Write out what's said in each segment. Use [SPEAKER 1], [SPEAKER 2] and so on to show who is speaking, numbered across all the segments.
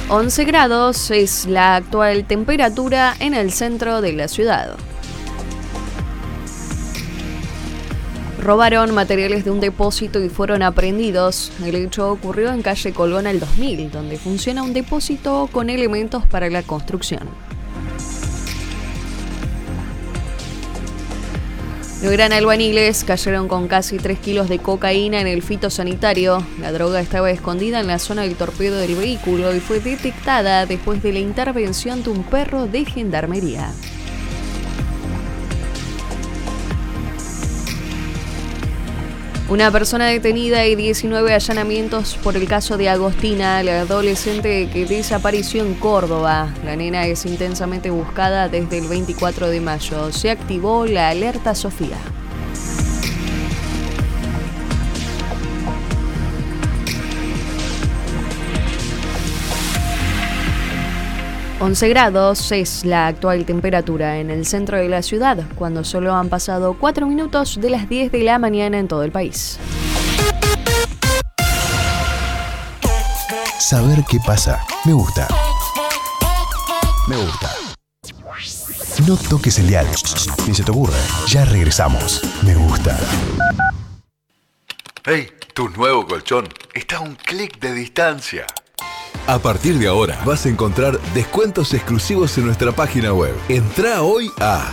[SPEAKER 1] 11 grados es la actual temperatura en el centro de la ciudad. Robaron materiales de un depósito y fueron aprehendidos. El hecho ocurrió en calle Colón al 2000, donde funciona un depósito con elementos para la construcción. No eran albañiles, cayeron con casi 3 kilos de cocaína en el fitosanitario. La droga estaba escondida en la zona del torpedo del vehículo y fue detectada después de la intervención de un perro de gendarmería. Una persona detenida y 19 allanamientos por el caso de Agostina, la adolescente que desapareció en Córdoba. La nena es intensamente buscada desde el 24 de mayo. Se activó la alerta Sofía. $11 grados es la actual temperatura en el centro de la ciudad, cuando solo han pasado 4 minutos de las 10 de la mañana en todo el país.
[SPEAKER 2] Saber qué pasa. Me gusta. Me gusta. No toques el dial. Ni se te ocurra. Ya regresamos. Me gusta.
[SPEAKER 3] ¡Hey! Tu nuevo colchón está a un clic de distancia.
[SPEAKER 4] A partir de ahora vas a encontrar descuentos exclusivos en nuestra página web. Entrá hoy a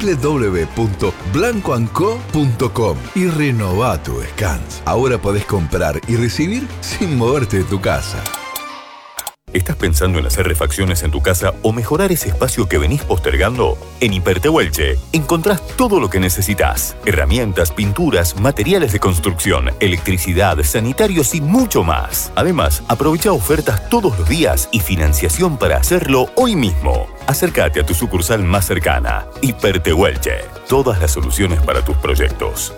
[SPEAKER 4] www.blancoandco.com y renová tu descanso. Ahora podés comprar y recibir sin moverte de tu casa.
[SPEAKER 5] ¿Estás pensando en hacer refacciones en tu casa o mejorar ese espacio que venís postergando? En Hipertehuelche encontrás todo lo que necesitas. Herramientas, pinturas, materiales de construcción, electricidad, sanitarios y mucho más. Además, aprovecha ofertas todos los días y financiación para hacerlo hoy mismo. Acércate a tu sucursal más cercana. Hipertehuelche. Todas las soluciones para tus proyectos.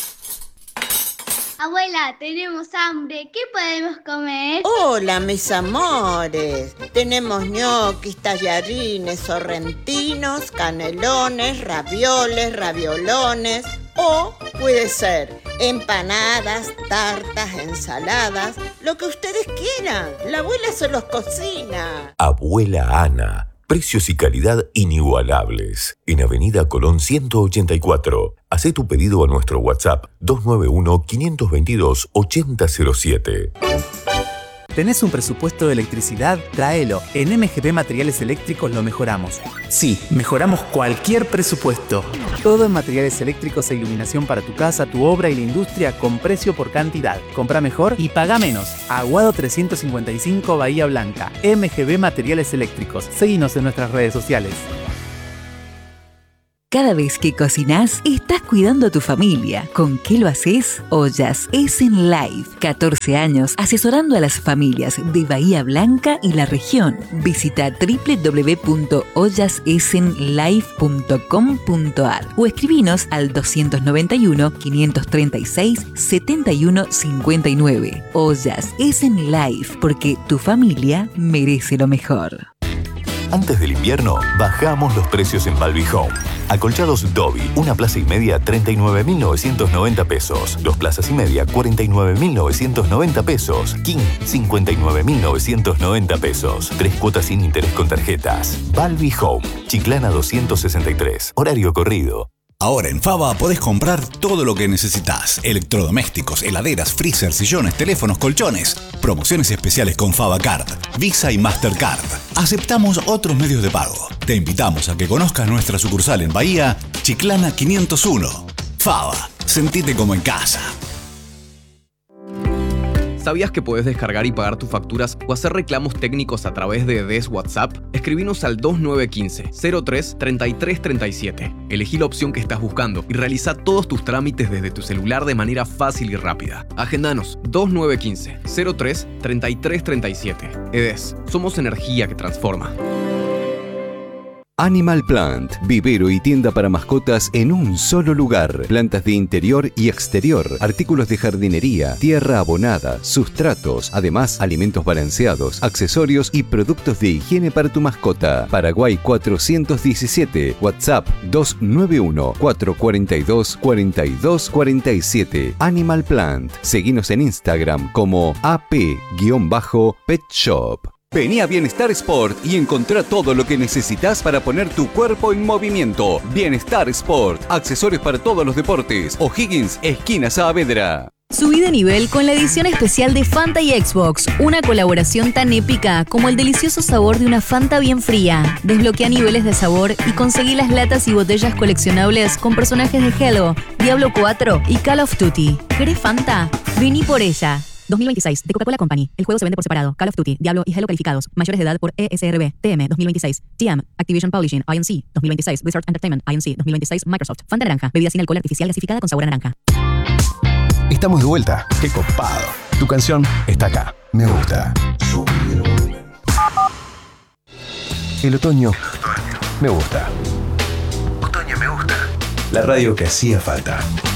[SPEAKER 6] Abuela, tenemos hambre. ¿Qué podemos comer?
[SPEAKER 7] Hola, mis amores. Tenemos ñoquis, tallarines, sorrentinos, canelones, ravioles, raviolones. O puede ser empanadas, tartas, ensaladas, lo que ustedes quieran. La abuela se los cocina.
[SPEAKER 5] Abuela Ana. Precios y calidad inigualables. En Avenida Colón 184. Hacé tu pedido a nuestro WhatsApp 291-522-8007.
[SPEAKER 8] ¿Tenés un presupuesto de electricidad? Tráelo. En MGB Materiales Eléctricos lo mejoramos. Sí, mejoramos cualquier presupuesto. Todo en materiales eléctricos e iluminación para tu casa, tu obra y la industria con precio por cantidad. Compra mejor y paga menos. Aguado 355 Bahía Blanca. MGB Materiales Eléctricos. Seguinos en nuestras redes sociales.
[SPEAKER 9] Cada vez que cocinás, estás cuidando a tu familia. ¿Con qué lo haces? Ollas Essen Life. 14 años asesorando a las familias de Bahía Blanca y la región. Visita www.ollasessenlife.com.ar o escribinos al 291-536-7159. Ollas Essen Life, porque tu familia merece lo mejor.
[SPEAKER 5] Antes del invierno, bajamos los precios en Balbi Home. Acolchados Dobby, una plaza y media, 39.990 pesos. 2 plazas y media, 49.990 pesos. King, 59.990 pesos. 3 cuotas sin interés con tarjetas. Balbi Home, Chiclana 263. Horario corrido.
[SPEAKER 2] Ahora en Fava podés comprar todo lo que necesitas. Electrodomésticos, heladeras, freezer, sillones, teléfonos, colchones. Promociones especiales con Fava Card, Visa y Mastercard. Aceptamos otros medios de pago. Te invitamos a que conozcas nuestra sucursal en Bahía, Chiclana 501. Fava, sentite como en casa.
[SPEAKER 10] ¿Sabías que puedes descargar y pagar tus facturas o hacer reclamos técnicos a través de DES WhatsApp? Escribinos al 2915-03-3337. Elegí la opción que estás buscando y realiza todos tus trámites desde tu celular de manera fácil y rápida. Agendanos 2915-03-3337. EDES. Somos energía que transforma.
[SPEAKER 11] Animal Plant, vivero y tienda para mascotas en un solo lugar. Plantas de interior y exterior, artículos de jardinería, tierra abonada, sustratos, además alimentos balanceados, accesorios y productos de higiene para tu mascota. Paraguay 417, WhatsApp 291-442-4247. Animal Plant. Seguinos en Instagram como ap-pet shop. Vení a Bienestar Sport y encontrá todo lo que necesitas para poner tu cuerpo en movimiento. Bienestar Sport, accesorios para todos los deportes. O'Higgins, esquina Saavedra.
[SPEAKER 12] Subí de nivel con la edición especial de Fanta y Xbox, una colaboración tan épica como el delicioso sabor de una Fanta bien fría. Desbloquea niveles de sabor y conseguí las latas y botellas coleccionables con personajes de Halo, Diablo 4 y Call of Duty. ¿Querés Fanta? Vení por ella. 2026, de Coca-Cola Company. El juego se vende por separado. Call of Duty, Diablo y Halo calificados. Mayores de edad por ESRB. TM 2026. TM, Activision Publishing, INC 2026. Blizzard Entertainment, INC 2026. Microsoft. Fanta naranja. Bebida sin alcohol artificial gasificada con sabor a naranja.
[SPEAKER 13] Estamos de vuelta. ¡Qué copado! Tu canción está acá. Me gusta. El otoño me gusta.
[SPEAKER 3] Otoño me gusta.
[SPEAKER 13] La radio que hacía falta.